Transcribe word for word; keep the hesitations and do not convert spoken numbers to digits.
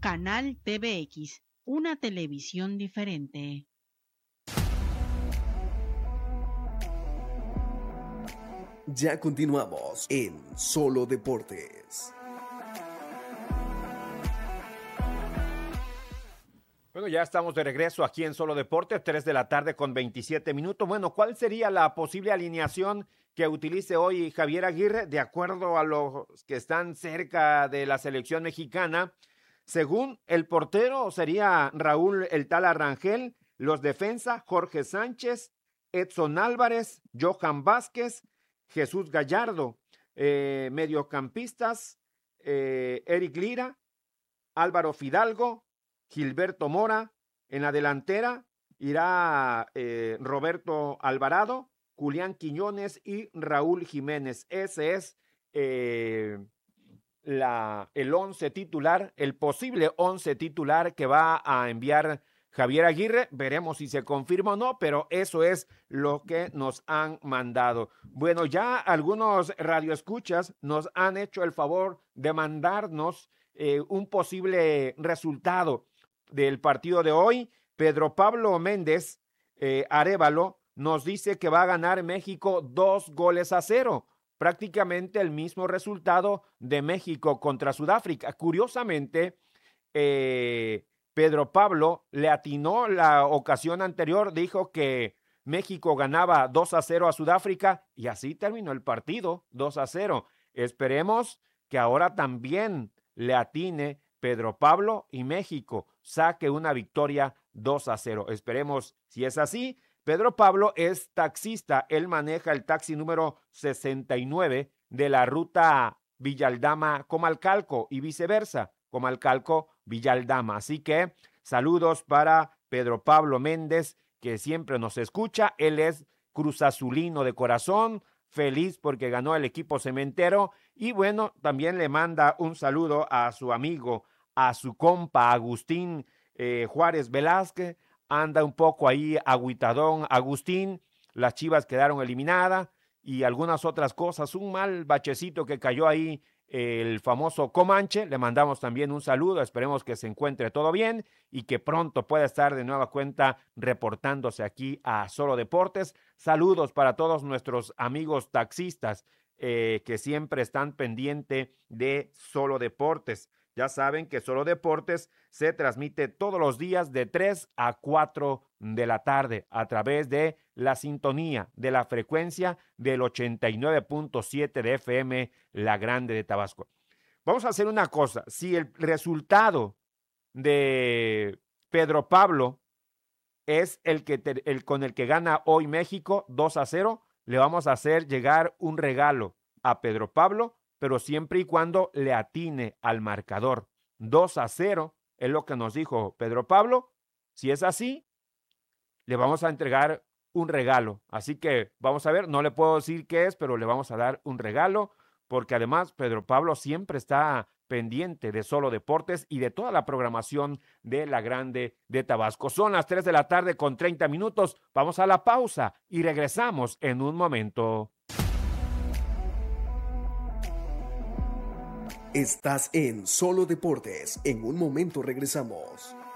Canal T V X, una televisión diferente. Ya continuamos en Solo Deportes. Bueno, ya estamos de regreso aquí en Solo Deportes, tres de la tarde con veintisiete minutos. Bueno, ¿cuál sería la posible alineación que utilice hoy Javier Aguirre? De acuerdo a los que están cerca de la selección mexicana, según el portero sería Raúl El Tala Rangel, los defensa Jorge Sánchez, Edson Álvarez, Johan Vázquez, Jesús Gallardo, eh, mediocampistas, eh, Eric Lira, Álvaro Fidalgo, Gilberto Mora. En la delantera irá eh, Roberto Alvarado, Julián Quiñones y Raúl Jiménez. Ese es eh, la, el once titular, el posible once titular que va a enviar Javier Aguirre. Veremos si se confirma o no, pero eso es lo que nos han mandado. Bueno, ya algunos radioescuchas nos han hecho el favor de mandarnos eh, un posible resultado del partido de hoy. Pedro Pablo Méndez eh, Arévalo nos dice que va a ganar México dos goles a cero. Prácticamente el mismo resultado de México contra Sudáfrica. Curiosamente, eh, Pedro Pablo le atinó la ocasión anterior, dijo que México ganaba dos a cero a Sudáfrica y así terminó el partido, dos a cero. Esperemos que ahora también le atine Pedro Pablo y México saque una victoria dos a cero. Esperemos si es así. Pedro Pablo es taxista, él maneja el taxi número sesenta y nueve de la ruta Villaldama-Comalcalco y viceversa, Comalcalco-Villaldama. Así que saludos para Pedro Pablo Méndez, que siempre nos escucha. Él es cruzazulino de corazón, feliz porque ganó el equipo cementero. Y bueno, también le manda un saludo a su amigo, a su compa Agustín eh, Juárez Velázquez. Anda un poco ahí agüitadón Agustín, las Chivas quedaron eliminadas y algunas otras cosas, un mal bachecito que cayó ahí el famoso Comanche. Le mandamos también un saludo, esperemos que se encuentre todo bien y que pronto pueda estar de nueva cuenta reportándose aquí a Solo Deportes. Saludos para todos nuestros amigos taxistas eh, que siempre están pendientes de Solo Deportes. Ya saben que Solo Deportes se transmite todos los días de tres a cuatro de la tarde a través de la sintonía de la frecuencia del ochenta y nueve punto siete de F M, La Grande de Tabasco. Vamos a hacer una cosa. Si el resultado de Pedro Pablo es el, que te, el con el que gana hoy México dos a cero, le vamos a hacer llegar un regalo a Pedro Pablo, pero siempre y cuando le atine al marcador. dos a cero es lo que nos dijo Pedro Pablo. Si es así, le vamos a entregar un regalo. Así que vamos a ver, no le puedo decir qué es, pero le vamos a dar un regalo, porque además Pedro Pablo siempre está pendiente de Solo Deportes y de toda la programación de La Grande de Tabasco. Son las tres de la tarde con treinta minutos. Vamos a la pausa y regresamos en un momento. Estás en Solo Deportes. En un momento regresamos.